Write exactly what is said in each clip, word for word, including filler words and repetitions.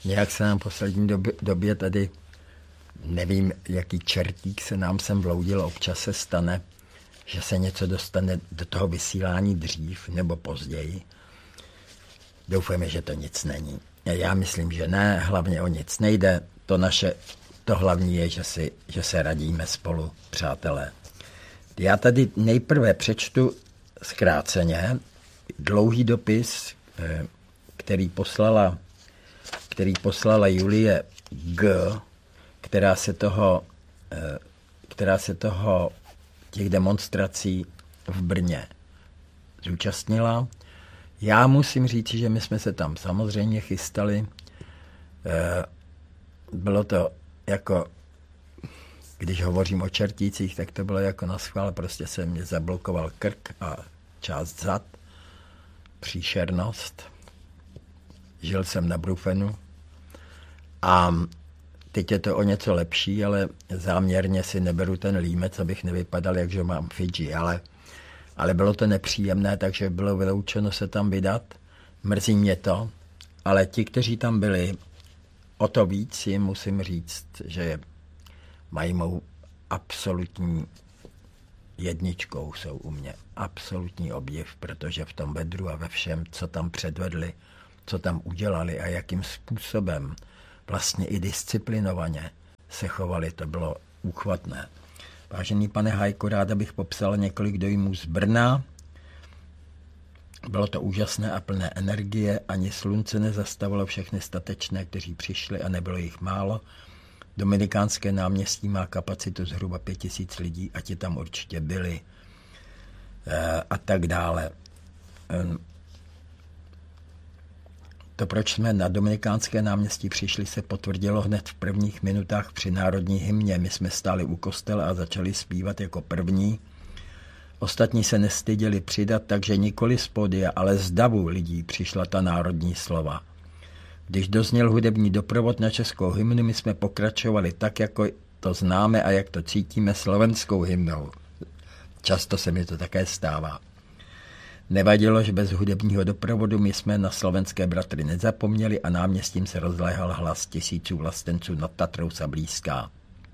Nějak se nám v poslední době, době tady, nevím, jaký čertík se nám sem vloudil, občas se stane, že se něco dostane do toho vysílání dřív nebo později. Doufujeme, že to nic není. Já myslím, že ne, hlavně o nic nejde. To naše, to hlavní je, že, si, že se radíme spolu, přátelé. Já tady nejprve přečtu zkráceně dlouhý dopis, který poslala, který poslala Julie G., která se toho, která se toho těch demonstrací v Brně zúčastnila. Já musím říct, že my jsme se tam samozřejmě chystali. Bylo to jako, když hovořím o čertících, tak to bylo jako na schvál, prostě se mě zablokoval krk a část zad, příšernost. Žil jsem na Brufenu a teď je to o něco lepší, ale záměrně si neberu ten límec, abych nevypadal, jakže mám Fidži, ale, ale bylo to nepříjemné, takže bylo vyloučeno se tam vydat. Mrzí mě to, ale ti, kteří tam byli, o to víc jim musím říct, že mají mou absolutní jedničkou, jsou u mě absolutní obdiv, protože v tom vedru a ve všem, co tam předvedli, co tam udělali a jakým způsobem vlastně i disciplinovaně se chovali, to bylo úchvatné. Vážený pane Hajko, ráda bych popsal několik dojmů z Brna. Bylo to úžasné a plné energie, ani slunce nezastavilo všechny statečné, kteří přišli a nebylo jich málo. Dominikánské náměstí má kapacitu zhruba pět tisíc lidí a ti tam určitě byli e, a tak dále. E, To, proč jsme na Dominikánské náměstí přišli, se potvrdilo hned v prvních minutách při národní hymně. My jsme stáli u kostela a začali zpívat jako první. Ostatní se nestyděli přidat, takže nikoli z pódia, ale z davu lidí přišla ta národní slova. Když dozněl hudební doprovod na českou hymnu, my jsme pokračovali tak, jako to známe a jak to cítíme slovenskou hymnou. Často se mi to také stává. Nevadilo, že bez hudebního doprovodu my jsme na slovenské bratry nezapomněli a náměstím se rozléhal hlas tisíců vlastenců nad Tatrou a blízká.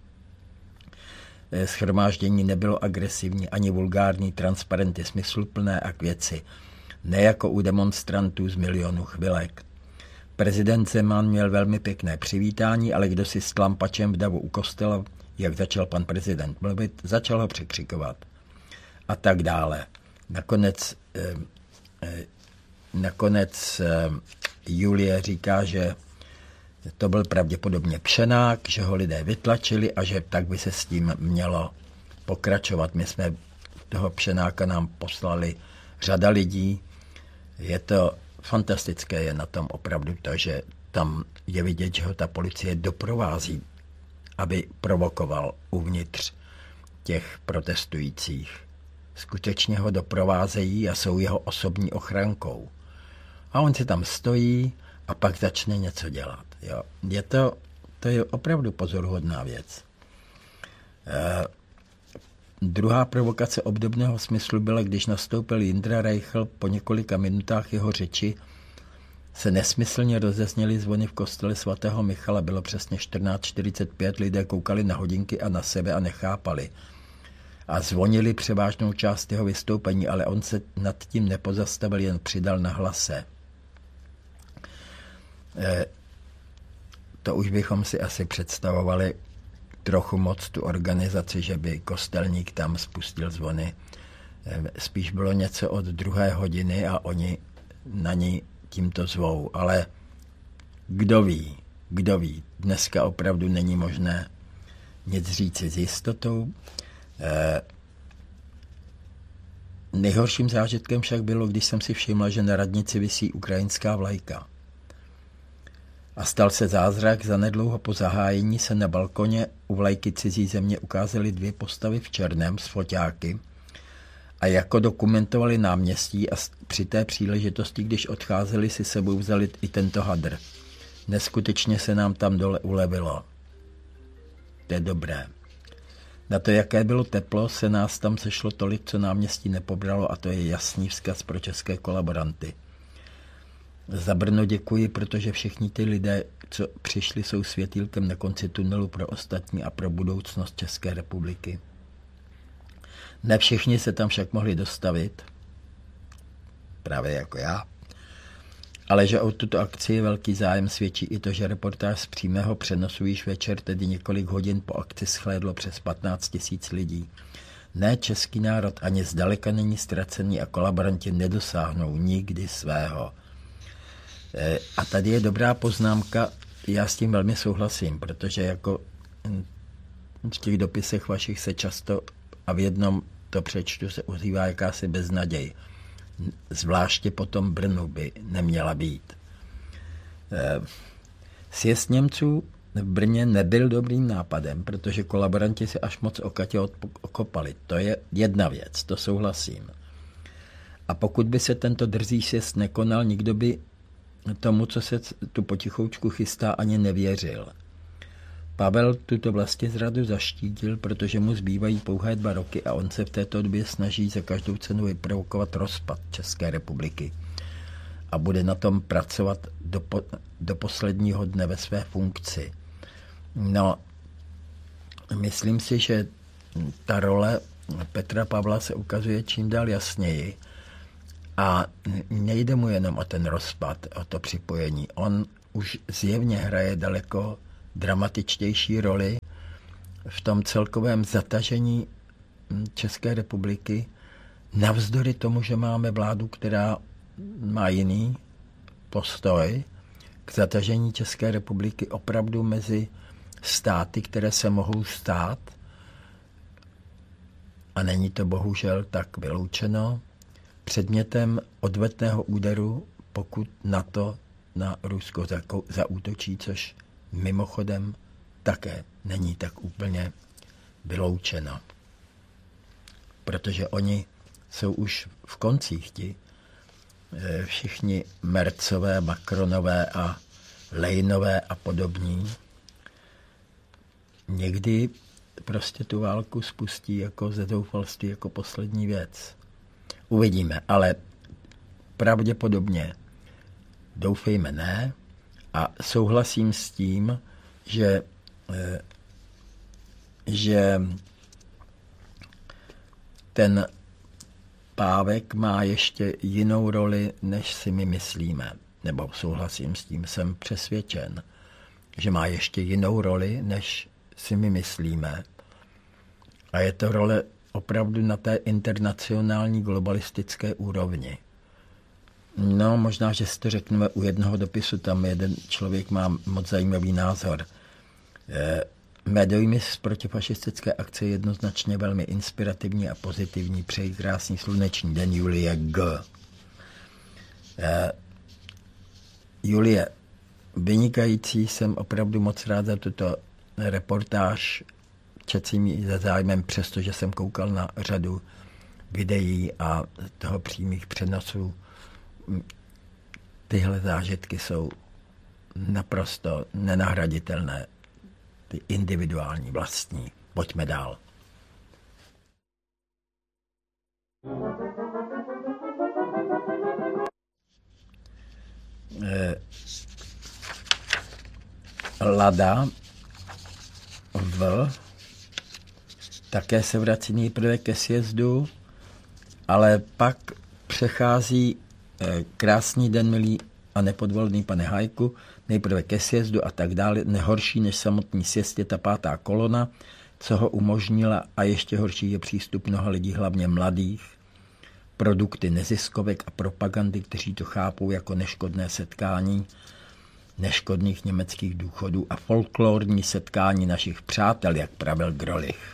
Shromáždění nebylo agresivní ani vulgární, transparenty smysluplné a k věci, ne jako u demonstrantů z milionu chvilek. Prezident Zeman měl velmi pěkné přivítání, ale kdo si s tlampačem v davu u kostela, jak začal pan prezident mluvit, začal ho překřikovat. A tak dále. Nakonec, eh, eh, nakonec eh, Julie říká, že to byl pravděpodobně pšenák, že ho lidé vytlačili a že tak by se s tím mělo pokračovat. My jsme toho pšenáka nám poslali řada lidí. Je to fantastické, je na tom opravdu to, že tam je vidět, že ho ta policie doprovází, aby provokoval uvnitř těch protestujících. Skutečně ho doprovázejí a jsou jeho osobní ochrankou. A on si tam stojí a pak začne něco dělat. Jo. Je to, to je opravdu pozoruhodná věc. E, druhá provokace obdobného smyslu byla, když nastoupil Jindra Reichl, po několika minutách jeho řeči se nesmyslně rozezněly zvony v kostele svatého Michala. Bylo přesně čtrnáct čtyřicet pět, lidé koukali na hodinky a na sebe a nechápali. A zvonili převážnou část jeho vystoupení, ale on se nad tím nepozastavil, jen přidal na hlase. E, to už bychom si asi představovali trochu moc tu organizaci, že by kostelník tam spustil zvony. E, spíš bylo něco od druhé hodiny a oni na ní tímto zvou. Ale kdo ví, kdo ví, dneska opravdu není možné nic říci s jistotou. Eh, nejhorším zážitkem však bylo, když jsem si všimla, že na radnici visí ukrajinská vlajka. A stal se zázrak, zanedlouho po zahájení se na balkoně u vlajky cizí země ukázaly dvě postavy v černém s foťáky a jako dokumentovali náměstí a při té příležitosti, když odcházeli, si sebou vzali i tento hadr. Neskutečně se nám tam dole ulevilo. To je dobré. Na to, jaké bylo teplo, se nás tam sešlo tolik, co náměstí nepobralo, a to je jasný vzkaz pro české kolaboranty. Za Brno děkuji, protože všichni ty lidé, co přišli, jsou světýlkem na konci tunelu pro ostatní a pro budoucnost České republiky. Ne všichni se tam však mohli dostavit, právě jako já, ale že o tuto akci je velký zájem, svědčí i to, že reportáž z přímého přenosu již večer, tedy několik hodin po akci, shlédlo přes patnáct tisíc lidí. Ne, český národ ani zdaleka není ztracený a kolaboranti nedosáhnou nikdy svého. A tady je dobrá poznámka, já s tím velmi souhlasím, protože jako v těch dopisech vašich se často, a v jednom to přečtu, se ozývá jakási beznaděj. Zvláště potom Brnu by neměla být. Sjezd Němců v Brně nebyl dobrým nápadem, protože kolaboranti si až moc okatě okopali. To je jedna věc, to souhlasím. A pokud by se tento drzý sjezd nekonal, nikdo by tomu, co se tu potichoučku chystá, ani nevěřil. Pavel tuto vlastizradu zaštítil, protože mu zbývají pouhé dva roky a on se v této době snaží za každou cenu vyprovokovat rozpad České republiky. A bude na tom pracovat do, po, do posledního dne ve své funkci. No, myslím si, že ta role Petra Pavla se ukazuje čím dál jasněji a nejde mu jenom o ten rozpad, o to připojení. On už zjevně hraje daleko dramatičtější roli v tom celkovém zatažení České republiky, navzdory tomu, že máme vládu, která má jiný postoj k zatažení České republiky opravdu mezi státy, které se mohou stát, a není to bohužel tak vyloučeno, předmětem odvetného úderu, pokud NATO na Rusko zaútočí, což mimochodem také není tak úplně vyloučeno. Protože oni jsou už v koncích ti všichni Mercové, Macronové a Lejnové a podobní. Někdy prostě tu válku spustí jako ze zoufalství jako poslední věc. Uvidíme, ale pravděpodobně doufejme ne a souhlasím s tím, že, že ten Pávek má ještě jinou roli, než si my myslíme. Nebo souhlasím s tím, jsem přesvědčen, že má ještě jinou roli, než si my myslíme. A je to role opravdu na té internacionální globalistické úrovni. No, možná, že si to řekneme u jednoho dopisu, tam jeden člověk má moc zajímavý názor. Mé dojmy z protifašistické akce je jednoznačně velmi inspirativní a pozitivní. Přeji krásný sluneční den, Julie G. Julie, vynikající, jsem opravdu moc rád za tuto reportáž. Četl jsem ji se zájmem, přestože jsem koukal na řadu videí a toho přímých přenosů. Tyhle zážitky jsou naprosto nenahraditelné. Ty individuální, vlastní. Pojďme dál. Lada V také se vrací nejprve ke sjezdu, ale pak přechází krásný den, milý a nepodvolný pane Hajku, nejprve ke sjezdu a tak dále. Nehorší než samotný sjezd je ta pátá kolona, co ho umožnila, a ještě horší je přístup mnoha lidí, hlavně mladých, produkty neziskovek a propagandy, kteří to chápou jako neškodné setkání neškodných německých důchodů a folklorní setkání našich přátel, jak pravil Grolich.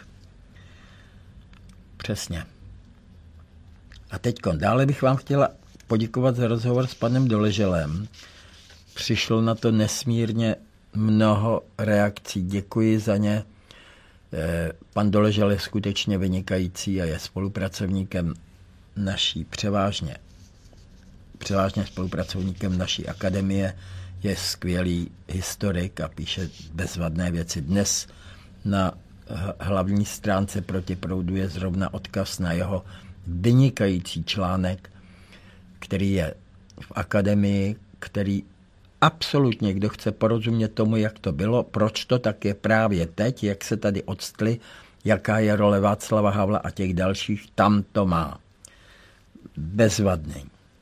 Přesně. A teďko dále bych vám chtěla poděkovat za rozhovor s panem Doleželem. Přišlo na to nesmírně mnoho reakcí. Děkuji za ně. Pan Doležel je skutečně vynikající a je spolupracovníkem naší převážně, převážně spolupracovníkem naší akademie. Je skvělý historik a píše bezvadné věci. Dnes na hlavní stránce Proti proudu je zrovna odkaz na jeho vynikající článek, který je v akademii, který absolutně, kdo chce porozumět tomu, jak to bylo, proč to tak je právě teď, jak se tady odstli, jaká je role Václava Havla a těch dalších, tam to má. Bezvadný.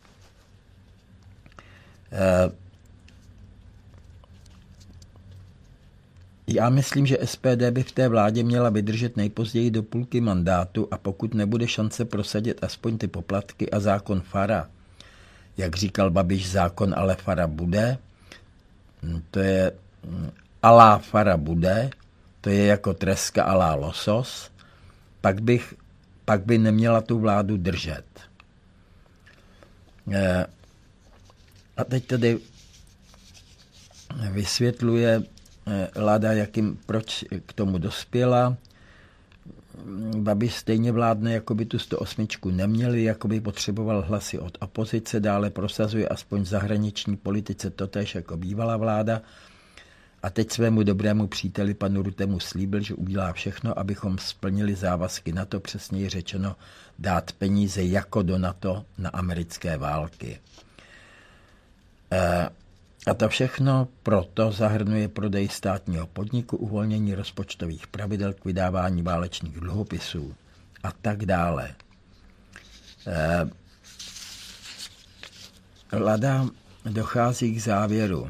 Já myslím, že S P D by v té vládě měla vydržet nejpozději do půlky mandátu a pokud nebude šance prosadit aspoň ty poplatky a zákon Fara, jak říkal Babiš, zákon ale Fara bude, to je alá Fara bude, to je jako treska alá losos, pak, bych, pak by neměla tu vládu držet. A teď tady vysvětluje Lada, jakým, proč k tomu dospěla. Babiš stejně vládne, jako by tu sto osm neměli, jako by potřeboval hlasy od opozice, dále prosazuje aspoň v zahraniční politice totéž jako bývalá vláda. A teď svému dobrému příteli panu Rutemu slíbil, že udělá všechno, abychom splnili závazky NATO, přesněji řečeno dát peníze jako do NATO na americké války. E, a to všechno proto zahrnuje prodej státního podniku, uvolnění rozpočtových pravidel k vydávání válečných dluhopisů a tak dále. E, Lada dochází k závěru.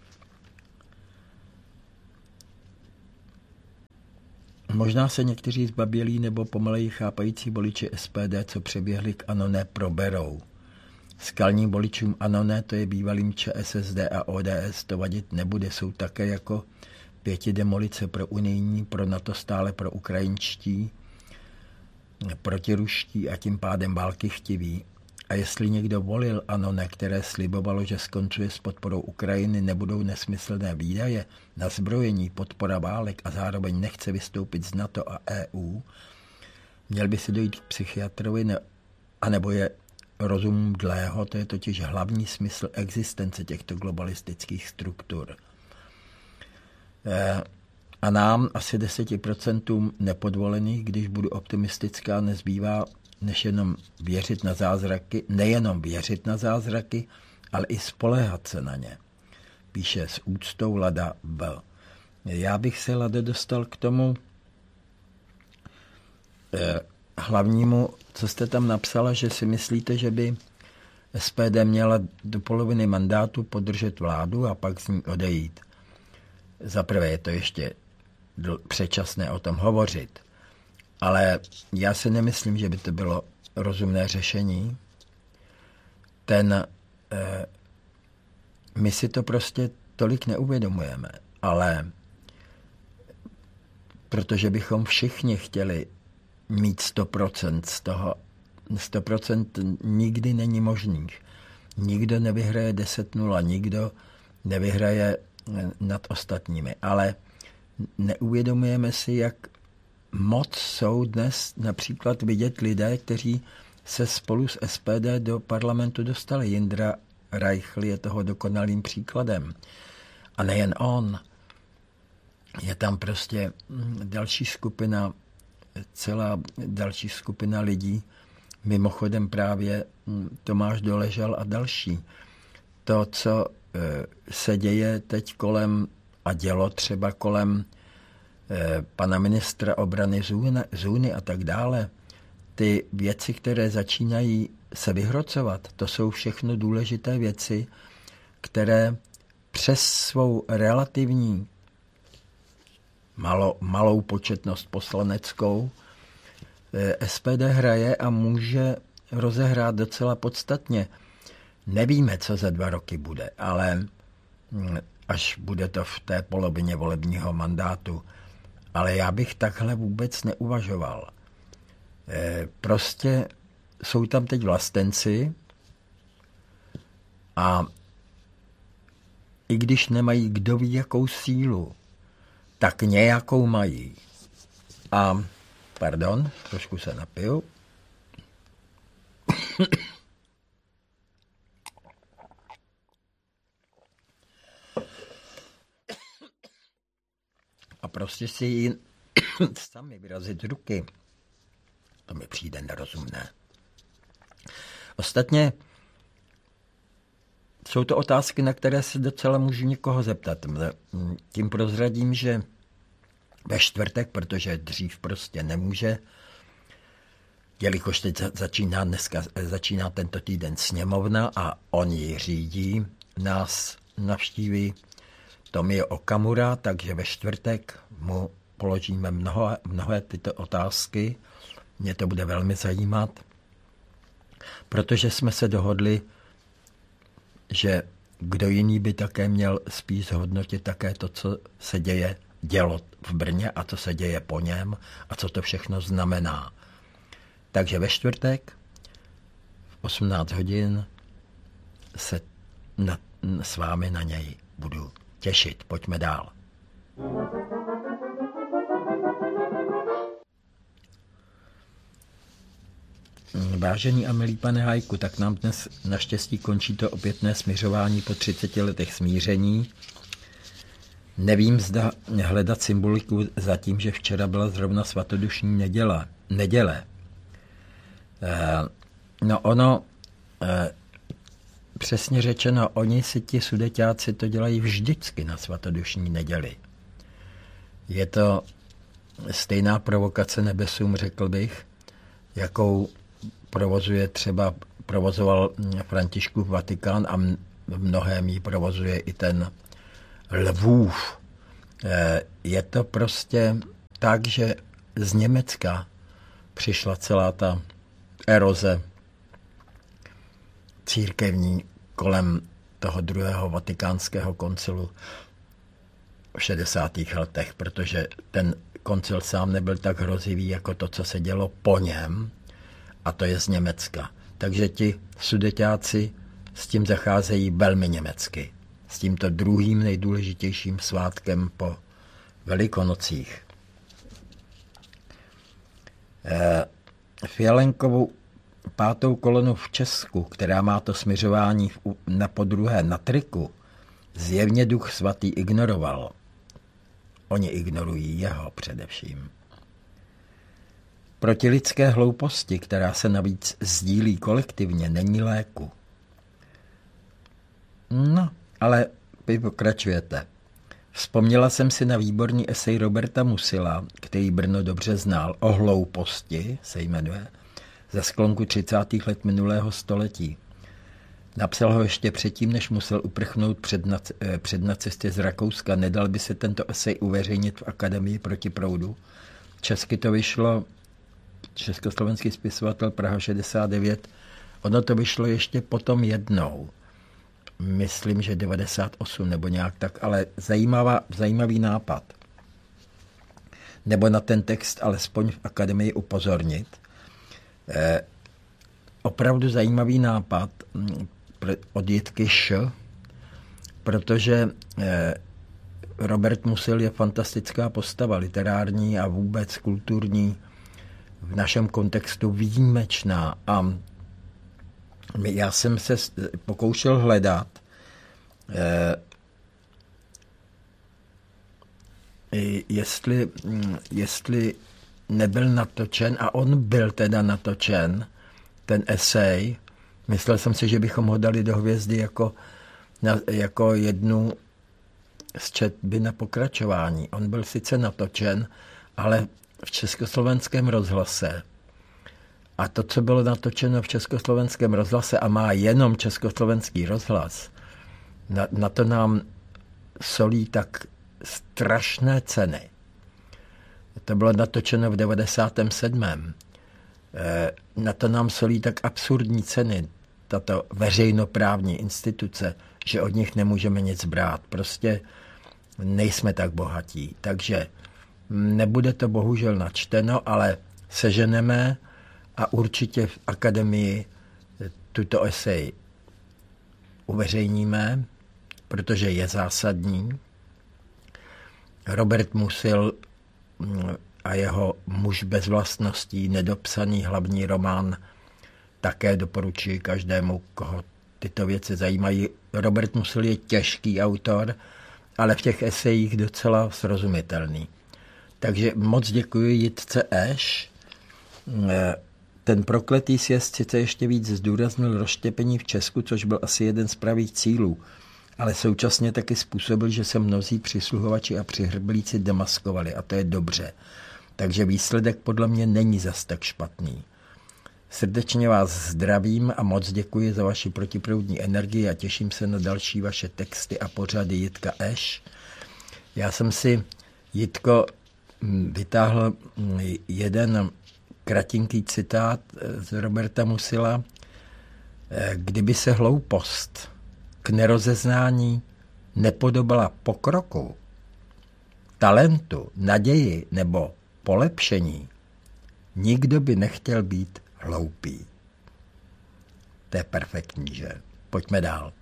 Možná se někteří zbabělí nebo pomaleji chápající voliči S P D, co přeběhli k ANO, neproberou. Skalním voličům ANO ne, to je bývalým ČSSD a O D S, to vadit nebude, jsou také jako pěti demolice pro unijní, pro NATO stále pro ukrajinští, protiruští a tím pádem války chtiví. A jestli někdo volil ANO ne, které slibovalo, že skoncuje s podporou Ukrajiny, nebudou nesmyslné výdaje na zbrojení, podpora válek a zároveň nechce vystoupit z NATO a E U, měl by si dojít k psychiatrovi, ne, anebo je rozum dlého, to je totiž hlavní smysl existence těchto globalistických struktur. E, a nám, asi deset procent nepodvolených, když budu optimistická, nezbývá než jenom věřit na zázraky, nejenom věřit na zázraky, ale i spoléhat se na ně. Píše s úctou Lada B. Já bych se, Lado, dostal k tomu eh, hlavnímu, co jste tam napsala, že si myslíte, že by S P D měla do poloviny mandátu podržet vládu a pak z ní odejít. Za prvé je to ještě předčasné o tom hovořit. Ale já si nemyslím, že by to bylo rozumné řešení. Ten, eh, my si to prostě tolik neuvědomujeme, ale protože bychom všichni chtěli mít sto procent z toho, sto procent nikdy není možných. Nikdo nevyhraje deset nula, nikdo nevyhraje nad ostatními, ale neuvědomujeme si, jak moc jsou dnes například vidět lidé, kteří se spolu s S P D do parlamentu dostali. Jindra Reichl je toho dokonalým příkladem. A nejen on. Je tam prostě další skupina, celá další skupina lidí, mimochodem právě Tomáš Doležal a další. To, co se děje teď kolem a dělo třeba kolem pana ministra obrany Zůny a tak dále, ty věci, které začínají se vyhrocovat, to jsou všechno důležité věci, které přes svou relativní malo, malou početnost poslaneckou S P D hraje a může rozehrát docela podstatně. Nevíme, co za dva roky bude, ale až bude to v té polovině volebního mandátu. Ale já bych takhle vůbec neuvažoval. E, prostě jsou tam teď vlastenci a i když nemají kdo ví jakou sílu, tak nějakou mají. A, pardon, trošku se napiju. A prostě si ji sami vyrazit ruky. To mi přijde nerozumné. Ostatně jsou to otázky, na které se docela můžu někoho zeptat. Tím prozradím, že ve čtvrtek, protože dřív prostě nemůže, jelikož teď začíná, dneska, začíná tento týden sněmovna a on ji řídí, nás navštíví Tomio Okamura, takže ve čtvrtek mu položíme mnoho, mnohé tyto otázky. Mě to bude velmi zajímat, protože jsme se dohodli, že kdo jiný by také měl spíš hodnotit také to, co se děje, dělo v Brně a co se děje po něm a co to všechno znamená. Takže ve čtvrtek v osmnáct hodin se na, s vámi na něj budu těšit. Pojďme dál. Vážený a milý pane Hajku, tak nám dnes naštěstí končí to opětné směřování po třiceti letech smíření. Nevím, zda hledat symboliku za tím, že včera byla zrovna svatodušní neděle. neděle. No ono, přesně řečeno, oni si ti sudeťáci to dělají vždycky na svatodušní neděli. Je to stejná provokace nebesům, řekl bych, jakou provozuje třeba, provozoval Františkův Vatikán a v mnohém jí provozuje i ten Lvův. Je to prostě tak, že z Německa přišla celá ta eroze církevní kolem toho druhého vatikánského koncilu v šedesátých letech, protože ten koncil sám nebyl tak hrozivý jako to, co se dělo po něm, a to je z Německa. Takže ti sudeťáci s tím zacházejí velmi německy. S tímto druhým nejdůležitějším svátkem po Velikonocích. E, Fialenkovou pátou kolonu v Česku, která má to směřování na podruhé na triku, zjevně Duch Svatý ignoroval. Oni ignorují jeho především. Proti lidské hlouposti, která se navíc sdílí kolektivně, není léku. No, ale vy pokračujete. Vzpomněla jsem si na výborný esej Roberta Musila, který Brno dobře znal, O hlouposti, se jmenuje, ze sklonku třicátých let minulého století. Napsal ho ještě předtím, než musel uprchnout před, nac, před nacisty z Rakouska. Nedal by se tento esej uveřejnit v Akademii proti proudu. Česky to vyšlo, československý spisovatel Praha šedesát devět, ono to vyšlo ještě potom jednou. Myslím, že devadesát osm nebo nějak tak, ale zajímavá, zajímavý nápad. Nebo na ten text alespoň v Akademii upozornit. Eh, opravdu zajímavý nápad od Jitky Š, protože eh, Robert Musil je fantastická postava, literární a vůbec kulturní, v našem kontextu výjimečná. A já jsem se pokoušel hledat, eh, jestli, jestli nebyl natočen, a on byl teda natočen, ten esej. Myslel jsem si, že bychom ho dali do hvězdy jako, na, jako jednu z četby na pokračování. On byl sice natočen, ale v Československém rozhlase. A to, co bylo natočeno v Československém rozhlase a má jenom Československý rozhlas, na, na to nám solí tak strašné ceny. To bylo natočeno v devadesátém sedmém E, na to nám solí tak absurdní ceny, tato veřejnoprávní instituce, že od nich nemůžeme nic brát. Prostě nejsme tak bohatí. Takže nebude to bohužel načteno, ale seženeme a určitě v Akademii tuto esej uveřejníme, protože je zásadní. Robert Musil a jeho Muž bez vlastností, nedopsaný hlavní román, také doporučuji každému, koho tyto věci zajímají. Robert Musil je těžký autor, ale v těch esejích docela srozumitelný. Takže moc děkuji Jitce Eš. ten prokletý sjezd sice ještě víc zdůraznil rozštěpení v Česku, což byl asi jeden z pravých cílů, ale současně taky způsobil, že se mnozí přisluhovači a přihrblíci demaskovali a to je dobře. Takže výsledek podle mě není zas tak špatný. Srdečně vás zdravím a moc děkuji za vaši protiproudní energii a těším se na další vaše texty a pořady Jitka Eš. Já jsem si, Jitko, vytáhl jeden kratinký citát z Roberta Musila. Kdyby se hloupost k nerozeznání nepodobala pokroku, talentu, naději nebo polepšení, nikdo by nechtěl být hloupý. To je perfektní, že? Pojďme dál.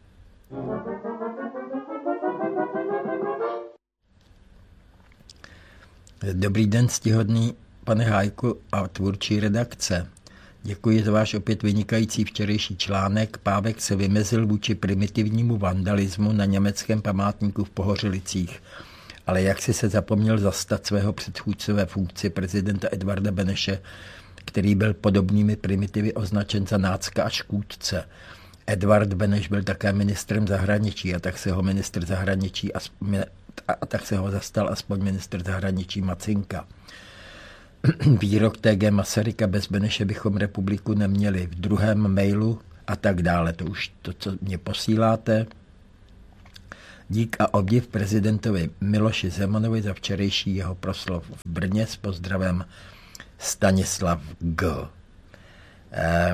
Dobrý den, ctihodný pane Hájku a tvůrčí redakce. Děkuji za váš opět vynikající včerejší článek. Pávek se vymezil vůči primitivnímu vandalismu na německém památníku v Pohořelicích. Ale jak si se zapomněl zastat svého předchůdce ve funkci prezidenta Edvarda Beneše, který byl podobnými primitivy označen za nácka a škůdce. Edvard Beneš byl také ministrem zahraničí a tak se ho ministr zahraničí a, a tak se ho zastal aspoň ministr zahraničí Macinka. Výrok T G Masaryka: bez Beneše bychom republiku neměli, v druhém mailu a tak dále. To už to, co mě posíláte. Dík a obdiv prezidentovi Miloši Zemanovi za včerejší jeho proslov v Brně s pozdravem Stanislav G. Eh,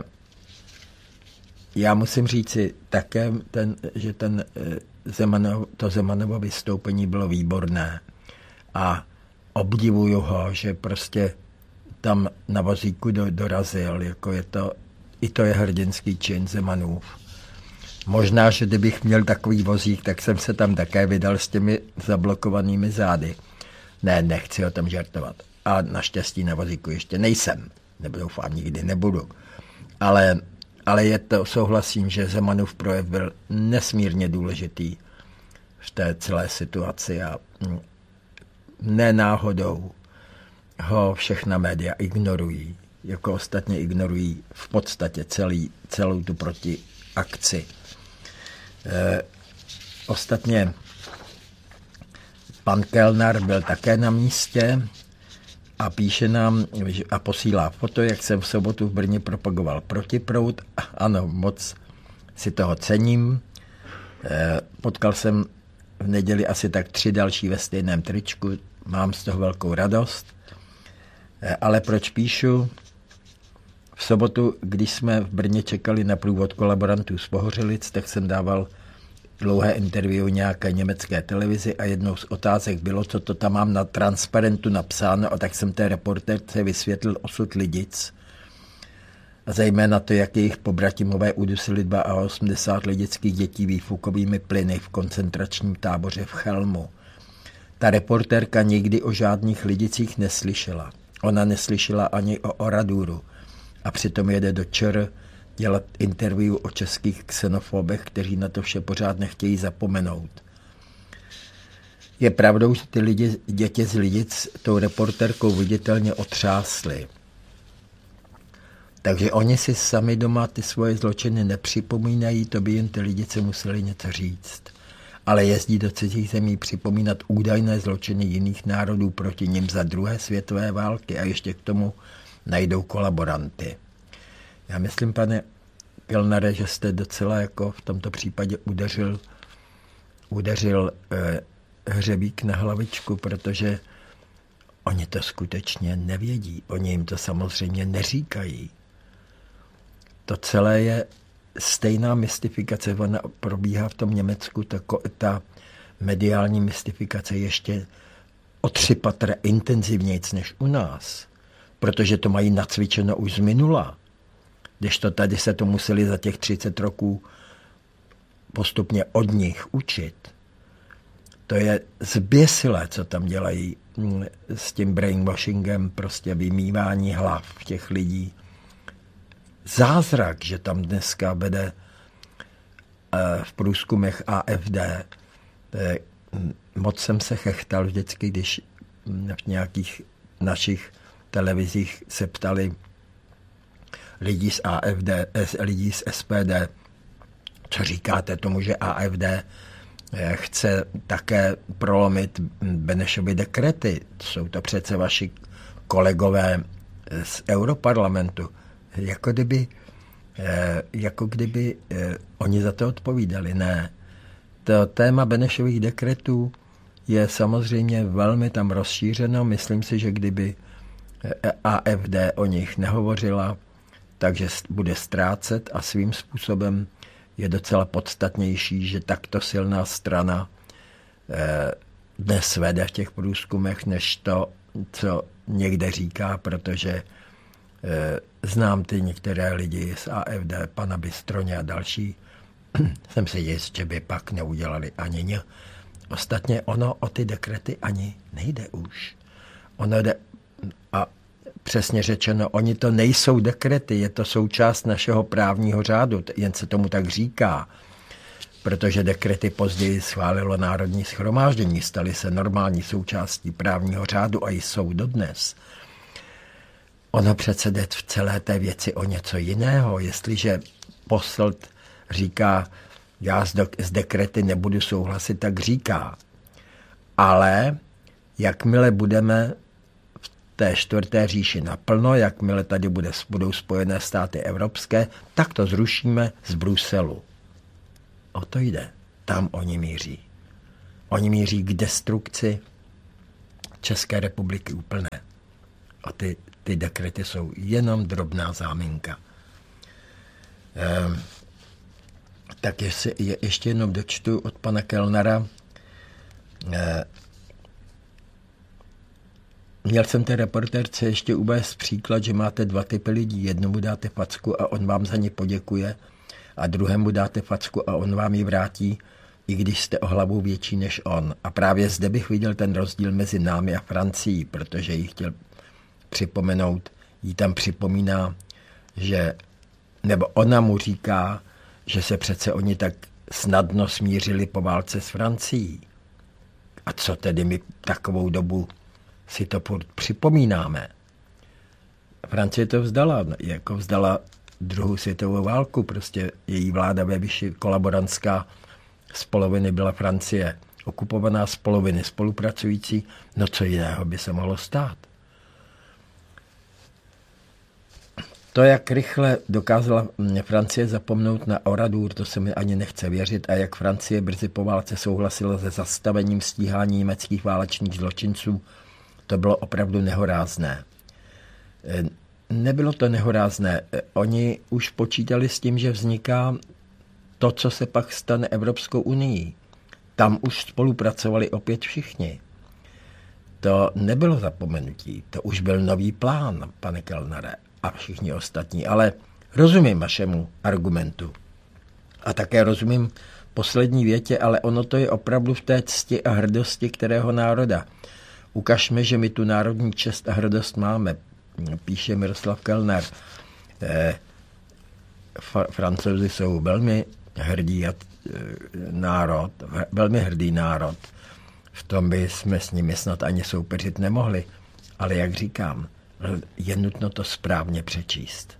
já musím říci také, ten, že ten, Zemanov, to Zemanovo vystoupení bylo výborné a obdivuju ho, že prostě tam na vozíku do, dorazil, jako je to, i to je hrdinský čin Zemanův. Možná, že kdybych měl takový vozík, tak jsem se tam také vydal s těmi zablokovanými zády. Ne, nechci o tom žartovat. A naštěstí na vozíku ještě nejsem. Nebo doufám, nikdy nebudu. Ale, ale je to, souhlasím, že Zemanův projev byl nesmírně důležitý v té celé situaci a ne náhodou ho všechna média ignorují. Jako ostatně ignorují v podstatě celý, celou tu protiakci. E, ostatně pan Kellner byl také na místě a píše nám a posílá foto, jak jsem v sobotu v Brně propagoval protiproud. Ano, moc si toho cením. E, potkal jsem v neděli asi tak tři další ve stejném tričku. Mám z toho velkou radost. E, ale proč píšu? V sobotu, když jsme v Brně čekali na průvod kolaborantů z Pohořelic, tak jsem dával dlouhé interview nějaké německé televizi a jednou z otázek bylo, co to tam mám na transparentu napsáno, a tak jsem té reportérce vysvětlil osud Lidic a zejména to, jak jejich pobratimové udusili osmdesát dva lidických dětí výfukovými plyny v koncentračním táboře v Chelmu. Ta reportérka nikdy o žádných Lidicích neslyšela. Ona neslyšela ani o Oraduru a přitom jede do ČR dělat interview o českých xenofobech, kteří na to vše pořád nechtějí zapomenout. Je pravdou, že ty lidi, děti z Lidic tou reportérkou viditelně otřásly. Takže oni si sami doma ty svoje zločiny nepřipomínají, to by jim ty Lidice museli něco říct. Ale jezdí do cizích zemí připomínat údajné zločiny jiných národů proti nim za druhé světové války a ještě k tomu najdou kolaboranty. Já myslím, pane Kellnere, že jste docela jako v tomto případě udeřil, udeřil eh, hřebík na hlavičku, protože oni to skutečně nevědí. Oni jim to samozřejmě neříkají. To celé je stejná mystifikace. Ona probíhá v tom Německu, ta, ta mediální mystifikace ještě o tři patra intenzivnějc než u nás. Protože to mají nacvičeno už z minula. Kdežto tady se to museli za těch třicet roků postupně od nich učit. To je zběsilé, co tam dělají s tím brainwashingem, prostě vymývání hlav těch lidí. Zázrak, že tam dneska vede v průzkumech A F D. Moc jsem se chechtal vždycky, když v nějakých našich televizích se ptali lidí z A F D, lidí z S P D. Co říkáte tomu, že A F D chce také prolomit Benešovy dekrety? Jsou to přece vaši kolegové z Europarlamentu. Jako kdyby, jako kdyby oni za to odpovídali. Ne. To téma Benešových dekretů je samozřejmě velmi tam rozšířeno. Myslím si, že kdyby A F D o nich nehovořila, takže bude ztrácet a svým způsobem je docela podstatnější, že takto silná strana dnes vede v těch průzkumech, než to, co někde říká, protože znám ty některé lidi z A F D, pana Bystroně a další, jsem si jist, že by pak neudělali ani ně. Ostatně ono o ty dekrety ani nejde už. Ono jde, a přesně řečeno, oni to nejsou dekrety, je to součást našeho právního řádu, jen se tomu tak říká, protože dekrety později schválilo Národní shromáždění, staly se normální součástí právního řádu a jsou dodnes. Ono přece jde v celé té věci o něco jiného. Jestliže Posselt říká, já s dekrety nebudu souhlasit, tak říká. Ale jakmile budeme v té čtvrté říši naplno, jakmile tady bude, budou Spojené státy evropské, tak to zrušíme z Bruselu. O to jde. Tam oni míří. Oni míří k destrukci České republiky úplné. A ty, ty dekrety jsou jenom drobná záminka. Ehm, tak jestli, je, ještě jednou dočtu od pana Kellnera. Ehm, Měl jsem té reportérce ještě uvést příklad, že máte dva typy lidí. Jednomu dáte facku a on vám za ně poděkuje a druhému dáte facku a on vám ji vrátí, i když jste o hlavu větší než on. A právě zde bych viděl ten rozdíl mezi námi a Francií, protože jí chtěl připomenout, jí tam připomíná, že, nebo ona mu říká, že se přece oni tak snadno smířili po válce s Francií. A co tedy my takovou dobu si to připomínáme? Francie to vzdala, jako vzdala druhou světovou válku, prostě její vláda ve výši kolaborantská, z poloviny byla Francie okupovaná, z poloviny spolupracující, no co jiného by se mohlo stát? To, jak rychle dokázala Francie zapomnout na Oradour, to se mi ani nechce věřit, a jak Francie brzy po válce souhlasila se zastavením stíhání německých válečných zločinců, to bylo opravdu nehorázné. Nebylo to nehorázné. Oni už počítali s tím, že vzniká to, co se pak stane Evropskou unií. Tam už spolupracovali opět všichni. To nebylo zapomenutí, to už byl nový plán, pane Kellnere, a všichni ostatní. Ale rozumím vašemu argumentu. A také rozumím poslední větě, ale ono to je opravdu v té cti a hrdosti kterého národa. Ukažme, že my tu národní čest a hrdost máme, píše Miroslav Kellner. Eh, Francouzi jsou velmi hrdý národ, velmi hrdý národ. V tom by jsme s nimi snad ani soupeřit nemohli. Ale jak říkám, je nutno to správně přečíst.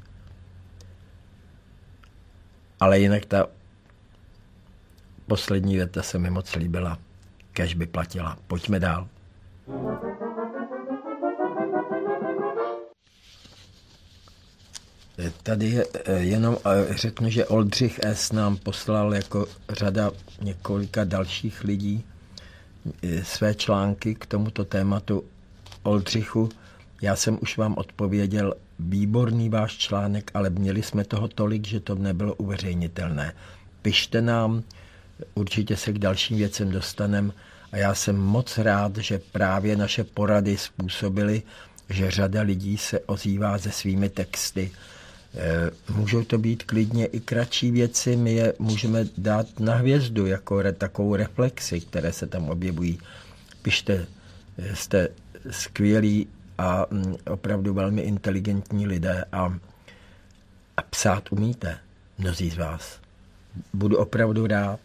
Ale jinak ta poslední věta se mi moc líbila. Kéž by platila. Pojďme dál. Tady je, jenom řeknu, že Oldřich S. nám poslal jako řada několika dalších lidí své články k tomuto tématu. Oldřichu, já jsem už vám odpověděl, výborný váš článek, ale měli jsme toho tolik, že to nebylo uveřejnitelné. Pište nám, určitě se k dalším věcem dostaneme a já jsem moc rád, že právě naše porady způsobily, že řada lidí se ozývá se svými texty. Můžou to být klidně i kratší věci, my je můžeme dát na hvězdu jako re, takovou reflexi, které se tam objevují. Pište, jste skvělí a opravdu velmi inteligentní lidé a, a psát umíte, mnozí z vás. Budu opravdu rád.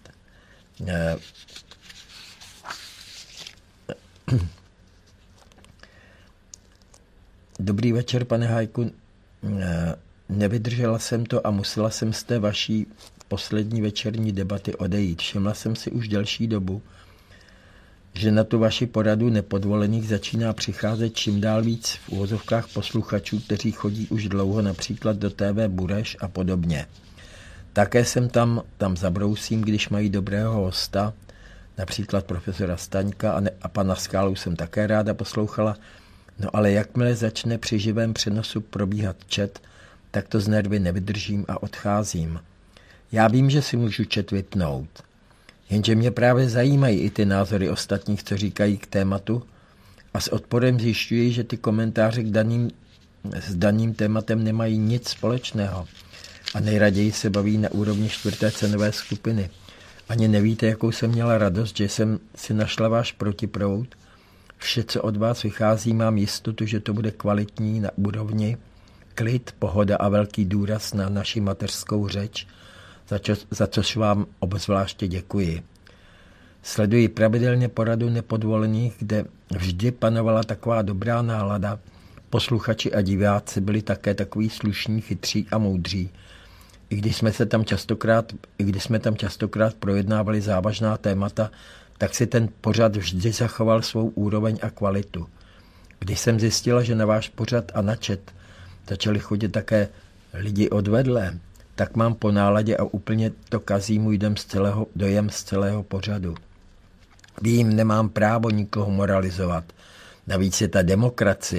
Dobrý večer, pane Hajku. nevydržela jsem to a musela jsem z té vaší poslední večerní debaty odejít. Všimla jsem si už delší dobu, že na tu vaši poradu nepodvolených začíná přicházet čím dál víc v uvozovkách posluchačů, kteří chodí už dlouho například do T V Bureš a podobně. Také jsem tam, tam zabrousím, když mají dobrého hosta, například profesora Staňka a, ne, a pana Skálu jsem také ráda poslouchala, no ale jakmile začne při živém přenosu probíhat chat, tak to z nervy nevydržím a odcházím. Já vím, že si můžu chat vypnout, jenže mě právě zajímají i ty názory ostatních, co říkají k tématu a s odporem zjišťuji, že ty komentáře k daným, s daným tématem nemají nic společného a nejraději se baví na úrovni čtvrté cenové skupiny. Ani nevíte, jakou jsem měla radost, že jsem si našla váš protiproud. Vše, co od vás vychází, mám jistotu, že to bude kvalitní na úrovni, klid, pohoda a velký důraz na naši mateřskou řeč, za, čo, za což vám obzvláště děkuji. Sleduji pravidelně poradu nepodvolených, kde vždy panovala taková dobrá nálada. Posluchači a diváci byli také takový slušní, chytří a moudří. I když jsme se tam častokrát, i když jsme tam častokrát projednávali závažná témata, tak si ten pořad vždy zachoval svou úroveň a kvalitu. Když jsem zjistila, že na váš pořad a na chat začali chodit také lidi odvedle, tak mám po náladě a úplně to kazí můj dojem z celého, dojem z celého pořadu. Vím, nemám právo nikoho moralizovat. Navíc je ta demokracie.